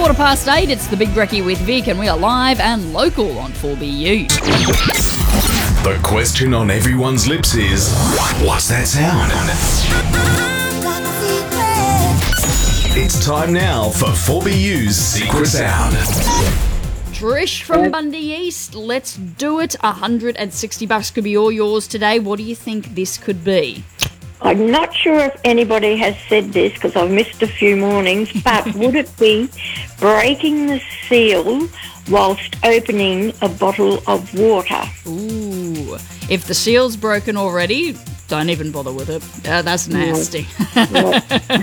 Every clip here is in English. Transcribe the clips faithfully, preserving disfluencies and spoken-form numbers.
Quarter past eight, it's the Big Brekkie with Vic, and we are live and local on four B U. The question on everyone's lips is, what's that sound? It's time now for four B U's Secret Sound. Trish from Bundy East, let's do it. one hundred sixty bucks could be all yours today. What do you think this could be? I'm not sure if anybody has said this because I've missed a few mornings, but would it be breaking the seal whilst opening a bottle of water? Ooh, if the seal's broken already, don't even bother with it. Uh, that's nasty. No.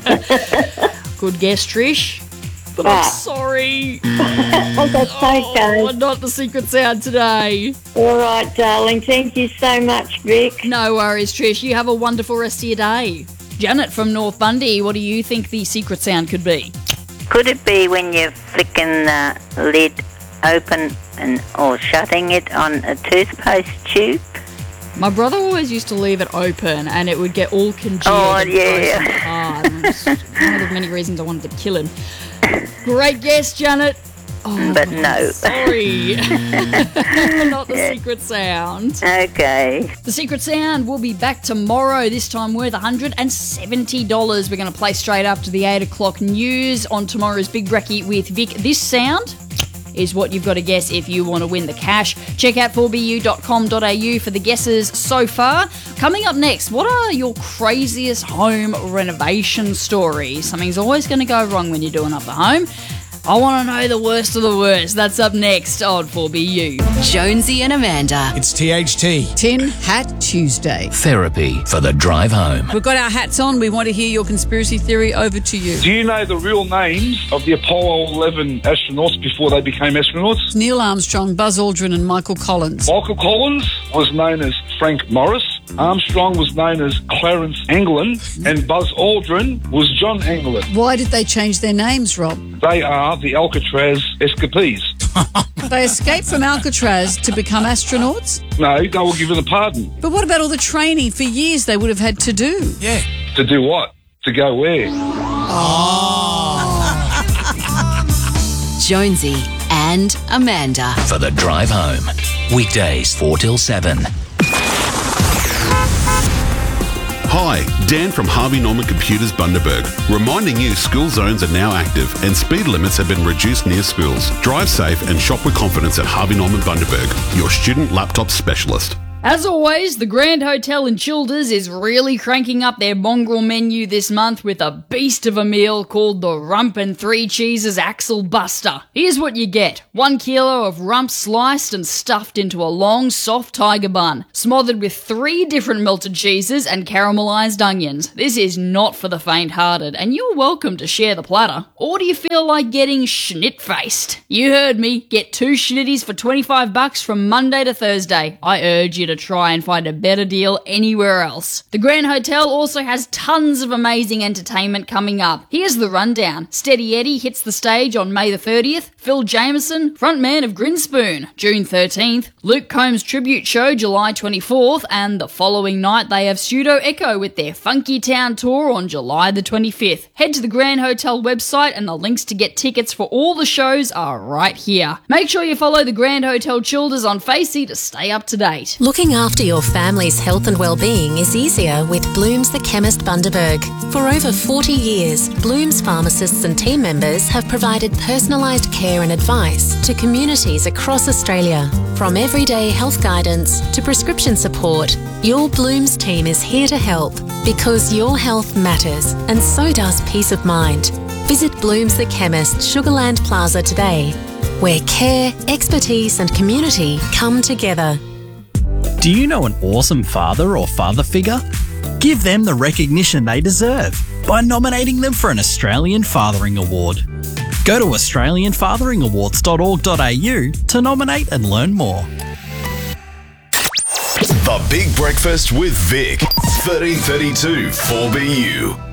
Good guess, Trish. But Ah. I'm sorry. Oh, that's okay. Oh, not the secret sound today. All right, darling. Thank you so much, Vic. No worries, Trish. You have a wonderful rest of your day. Janet from North Bundy, what do you think the secret sound could be? Could it be when you're flicking the lid open and or shutting it on a toothpaste tube? My brother always used to leave it open and it would get all congealed. Oh, and yeah. frozen hard. And it's one of the many reasons I wanted to kill him. Great guess, Janet. Oh, But no. Sorry. Not the secret sound. Okay. The secret sound will be back tomorrow, this time worth one hundred seventy dollars. We're going to play straight after the eight o'clock news on tomorrow's Big Brekkie with Vic. This sound is what you've got to guess if you want to win the cash. Check out four b u dot com dot a u for the guesses so far. Coming up next, what are your craziest home renovation stories? Something's always going to go wrong when you're doing up the home. I want to know the worst of the worst. That's up next on four B U. Jonesy and Amanda. It's T H T. Tin Hat Tuesday. Therapy for the drive home. We've got our hats on. We want to hear your conspiracy theory. Over to you. Do you know the real names of the Apollo eleven astronauts before they became astronauts? Neil Armstrong, Buzz Aldrin and Michael Collins. Michael Collins was known as Frank Morris. Armstrong was known as Clarence Anglin. And Buzz Aldrin was John Anglin. Why did they change their names, Rob? They are the Alcatraz escapees. They escaped from Alcatraz to become astronauts? No, they were given a pardon. But what about all the training for years they would have had to do? Yeah. To do what? To go where? Jonesy and Amanda. For the drive home. Weekdays four till seven. Hi, Dan from Harvey Norman Computers Bundaberg, reminding you school zones are now active and speed limits have been reduced near schools. Drive safe and shop with confidence at Harvey Norman Bundaberg, your student laptop specialist. As always, the Grand Hotel in Childers is really cranking up their mongrel menu this month with a beast of a meal called the Rump and Three Cheeses Axle Buster. Here's what you get. One kilo of rump sliced and stuffed into a long, soft tiger bun, smothered with three different melted cheeses and caramelized onions. This is not for the faint-hearted, and you're welcome to share the platter. Or do you feel like getting schnit-faced? You heard me. Get two schnitties for twenty-five bucks from Monday to Thursday. I urge you to try and find a better deal anywhere else. The Grand Hotel also has tons of amazing entertainment coming up. Here's the rundown. Steady Eddie hits the stage on May the thirtieth, Phil Jameson, frontman of Grinspoon, June thirteenth, Luke Combs tribute show July twenty-fourth, and the following night they have Pseudo Echo with their Funky Town tour on July the twenty-fifth. Head to the Grand Hotel website and the links to get tickets for all the shows are right here. Make sure you follow the Grand Hotel Childers on Facey to stay up to date. Looking after your family's health and well-being is easier with Blooms the Chemist Bundaberg. For over forty years, Blooms pharmacists and team members have provided personalised care and advice to communities across Australia. From everyday health guidance to prescription support, your Blooms team is here to help because your health matters and so does peace of mind. Visit Blooms the Chemist, Sugarland Plaza today, where care, expertise and community come together. Do you know an awesome father or father figure? Give them the recognition they deserve by nominating them for an Australian Fathering Award. Go to australian fathering awards dot org dot a u to nominate and learn more. The Big Breakfast with Vic. thirteen thirty-two four B U.